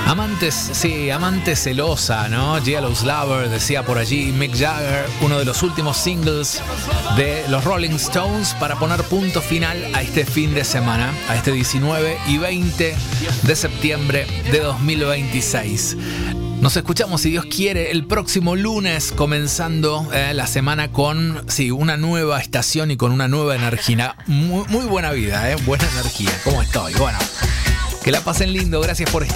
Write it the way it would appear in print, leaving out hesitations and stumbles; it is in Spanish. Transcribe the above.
Amantes, sí, amante celosa, ¿no? Jealous Lover, decía por allí Mick Jagger, uno de los últimos singles de los Rolling Stones para poner punto final a este fin de semana, a este 19 y 20 de septiembre de 2026. Nos escuchamos, si Dios quiere, el próximo lunes, comenzando la semana con una nueva estación y con una nueva energía. Muy buena vida, buena energía. ¿Cómo estoy? Bueno, que la pasen lindo, gracias por estar.